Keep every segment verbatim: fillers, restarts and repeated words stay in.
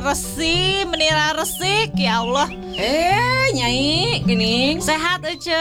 resi, menira resik, ya Allah. Eh, Nyai, gini. Sehat Ece.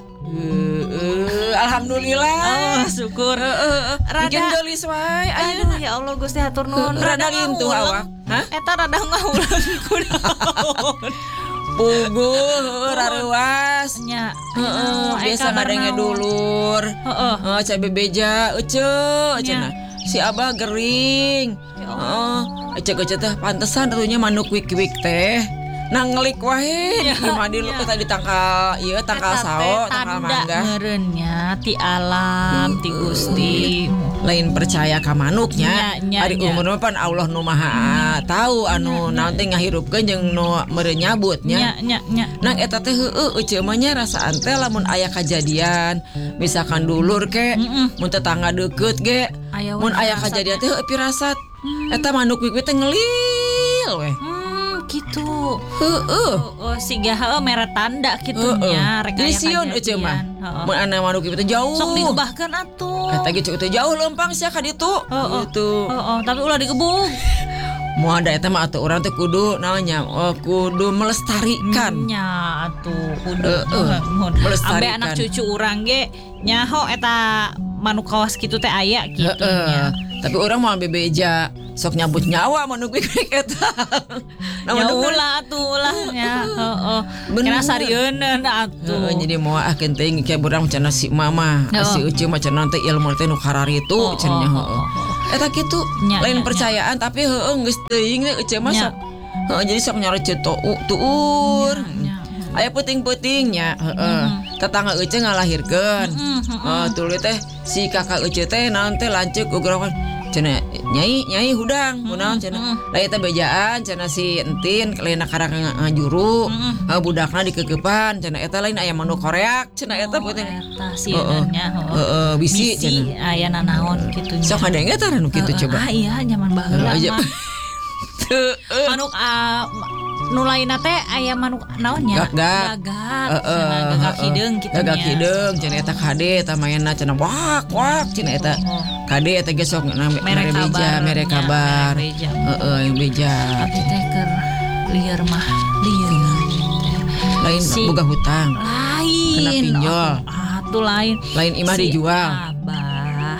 Uh, uh, Alhamdulillah. Oh, syukur. Uh, uh, Rada. Bikin gelis wae. Aduh, ya Allah Gusti hatur nuhun. Rada lintuh awak. Hah? Eta rada ngauleun kunaon. Puguh, rarewas. Nya. Heeh, biasa ngadenge dulur. Heeh. Heeh, ca bebeja euceu cenah. Si Abah gering. Heeh. Ecek-ecek teh pantesan atunya manuk wik-wik teh. Nanglik wae Ya, imah di lu ya. tadi tangkal ieu tangkal sao, tangkal mangga. Tanda meureunnya ti alam, ti Gusti. Lain percaya ka manuknya. Nya, nya, Ari nya. umurna pan Allah nu Maha tahu anu naon teh ngahirupkeun jeung nu meureun nyabutnya. Nya nya nya. Nang eta teh heueuh euceu mah nya rasaan teh lamun aya kajadian, misalkan dulur ke, mun tetangga deukeut ge, Aya mun we aya firasatnya. kajadian teh heueuh firasat. Eta manuk wik teh ngelil we. Hmm, gitu. Heueuh. Oh, siga heueuh mere tanda kitunya rek aya Sieun euceu mah. Heeh. Mun ana manuk wik teh jauh. Sok digebahkeun atuh. Eta ge cuk teh jauh lempang sia ka ditu. Heeh. Gitu. Heeh, tapi ulah digebuk. Mau ada eta mah atuh urang teh kudu naonnya, oh, kudu melestarikan. Nya atuh kudu Heeh. mun Melestarikan. ambe anak cucu urang ge nyaho eta manuk kawas kitu teh aya kitu nya. Heeh. Tapi orang mau bebeja sok nyambut nyawa manuk wik eta. Nah, Ya manuk ulah atuh ulah nya. Heeh. Bener. Kena sarieun atuh. Heeh, jadi mau ah genteng kayak urang cenah si mama, Heeh. si Ucu mah cenah teh ilmu teh nu kararitu Oh, cenah oh, heeh. oh, oh. Eta kitu Nya, lain nya, percayaan tapi heeh geus teuing teh Ucu mah Nya. sok. Heeh, jadi sok nyarecet tuur. Nya, nya. Aya peuting-peutingnya, heeh. Tetangga Ucu ngalahirkeun. Heeh, tuluy teh si kakak Ucu teh naon teh lanceuk ugrawan cenah nyai nyai hudang kunaon cenah da eta bejaan cenah si entin lain karang ngajuru uh, budakna dikekepan cenah eta lain aya manuk koreak cenah eta Oh, peuting eta sieunnya heeh. heeh bisi Bisi cenah aya nanaon kitu nya. sok ngadenge tah nu kitu coba Ah iya nyaman baheula Heeh, mah. Heeh. Manuk ah, nu lainna teh aya manuk naonnya? Gagak. Gagak. Heeh, Cenah gagak heeh. hideung kitu nya. Gagak hideung cenah eta kade eta mainna cenah wak wak cenah eta Oh, oh. kade eta ge sok na Mere mere beja kabar, mere nya, kabar mere beja. heeh yang beja Tapi teh keur lieur mah lieur. lain Si- boga hutang Lain. Kena pinjol. Ah, tuh lain. lain imah Si dijual Abah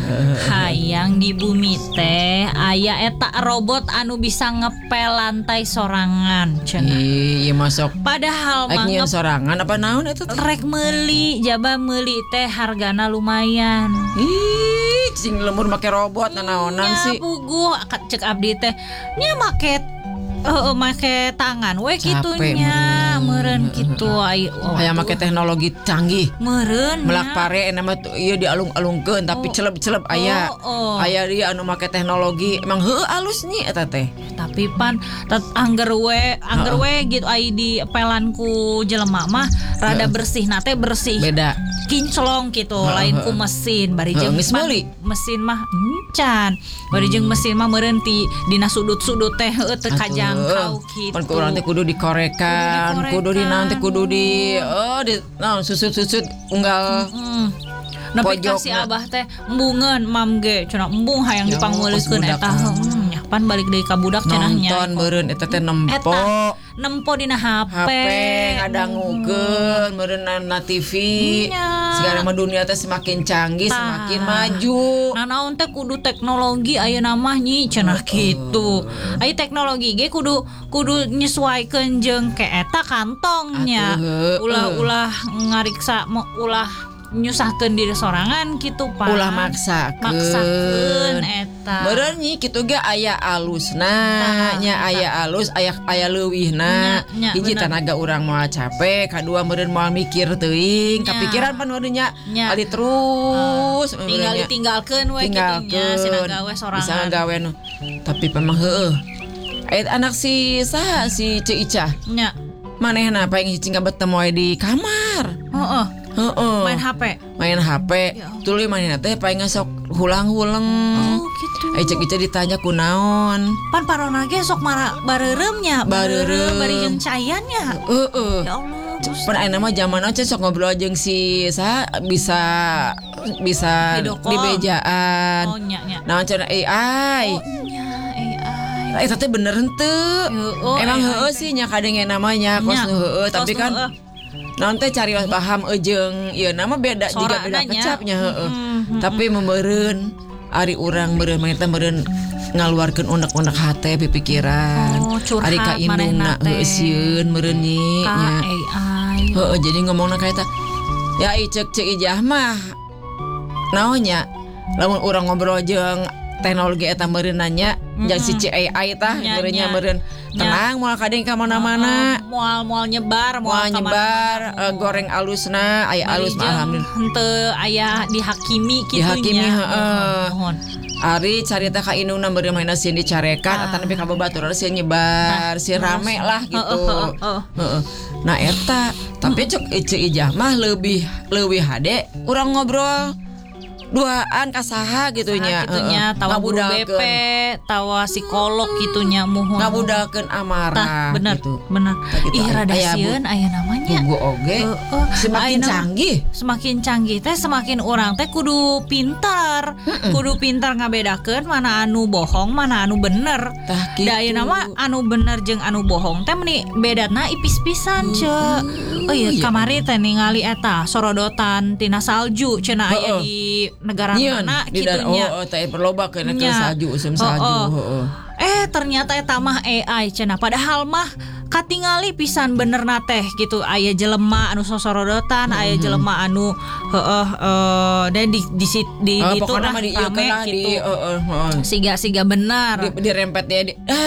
hayang di bumi teh aya eta robot anu bisa ngepel lantai sorangan cenah. iya masuk Padahal mah Aing nyeun ngep- sorangan apa naon eta teh? rek meuli jaba meuli teh hargana lumayan. Ih, cing lemur make robot nanaonan Nya sih. puguh cek abdi teh nya make heeh make tangan we Capek, kitunya meureun. meureun kitu ai oh, Aya make teknologi canggih. meureun Melak pare ena mah tuh ieu dialung-alungkeun tapi Oh. celeb-celeb aya. Oh, oh. Aya dia anu make teknologi emang heueuh alus nih eta teh. tapi pan tet angger we angger we gitu ai di pelanku jelema mah rada bersih nate bersih Beda. kinclong gitu Heeh, lain ku heeh. mesin bari Heeh, jeung geus pan- meuli. mesin mah encan bari jeung mesin mah meureun ti dina sudut-sudut teh heueuh teu kajangkau gitu. Pan ku urang teh kudu dikorekan, Kudu kudu di naon teh kudu di dikorekan. oh di naon susut-susut unggal. Hmm. Nepi ka si Pojokna. Abah teh embungeun mam ge cenah embung hayang Ya, dipangmeulikeun pas budak, eta ah. hmm, nya pan balik deui ka budak cenah nya. Nonton meureun eta teh nempo. Eta nempo dina H P. H P ngadangukeun meureun na T V. Nya. Segala mah dunia teh semakin canggih, Tah. semakin maju. Nah naon teh kudu teknologi ayeuna mah nyi cenah kitu. Ai teknologi ge kudu kudu nyesuaikeun jeung ke eta kantongnya. Atuh, heueuh. Ulah-ulah ngariksa mo- ulah nyusahkeun diri sorangan kitu Pak. Ulah maksakeun. Maksakeun eta. Meureun nyi kitu ge aya alusna, Tah, nya tah. aya alus, aya aya leuwihna. Nya, nya, Hiji bener. tanaga urang moal capek, kadua meureun moal mikir teuing, Nya. kapikiran pan meureun nya. Nya. Ali terus tinggal meureun nya. ditinggalkeun we kitunya sinaga we sorangan. Bisa ngagawe nu. Tapi memang heueuh. Ait anak si saha si Ceu Icah. Nya. Manehna paling cing betemu we di kamar. Heeh. Heeh. Main H P. Main H P. Ya Allah. Tuluy manehna teh paling sok hulang-huleng. Oh gitu. Ai cek Icah ditanya kunaon. Pan parona ge sok mara bareureum nya, Bareureum. bari jeung cayannya. Heeh. Ya Allah. Gusti. Pan ayeuna mah zaman aja sok ngobrol jeung si saha bisa bisa Video call. di bejaan. Oh nya nya. Naon cenah A I. Oh nya A I. Eta teh bener henteu. Heueuh, Emang A I heueuh teh. sih nya kadenge namanya kos Nya, heueuh kos tapi kan heueuh. naon teh cari paham jeung ieu nama beda juga Sorana beda nya. kecapnya heeh. Mm-mm. Tapi membeureun ari urang meureun mah eta meureun ngaluarkeun unek-unek hate pipikiran. Oh, curhat Ari ka indungna manehna teh. heueuh sieun meureun nyi Ka nya. A I. Heeh jadi ngomongna ka eta. Ya i ceuk ceuk ijah mah naonnya lamun urang ngobrol jeung teknologi eta meureun nanya jeung si C A I tah Nya, meureun nya nya. meureun tenang moal kadeng ka mana-mana. Moal moal nyebar, Moal moal nyebar eh, goreng alusna aya alus mah alhamdulillah. Henteu aya dihakimi kitu nya. Dihakimi, heeh. Mohon. Ari carita ka indungna meureun mainna sieun dicarekan Ah. atau nepi ka babaturan sieun nyebar, sieun rame lah gitu. Heeh, heeh. Heeh. Nah eta, tapi cek Ece Ijah mah lebih lebih hade urang ngobrol duaan ka saha gitu nya. Gitunya tawa guru B P, tawa psikolog gitunya mohon. Ngabudakeun amarah Tah, bener, gitu. bener. Tah gitu, Ih rada aya, Bu. sieun aya namanya. Bugu oge Heeh. semakin Ayeuna- canggih. Semakin canggih teh semakin orang teh kudu pintar. Kudu pintar ngabedakeun mana anu bohong, mana anu bener. Tah gitu. Da ayeuna mah anu bener jeung anu bohong teh meni bedana ipis pisan ce. Oh iya iya. kamari teh ningali eta sorodotan tina salju cenah aya Heeh. di negara Nyieun, mana di daerah- kitunya. oh, oh teh perloba kena ke Nya. salju usum Heeh. salju heeh. Eh ternyata eta mah A I cenah padahal mah katingali pisan bener na teh gitu aya jelema anu sosorodotan aya jelema anu heeh eh dan di di di, di, Oh, itu pokoknya lah mah di ieu rame lah di gitu heeh heeh. siga-siga benar Di, dirempet dia di, ah,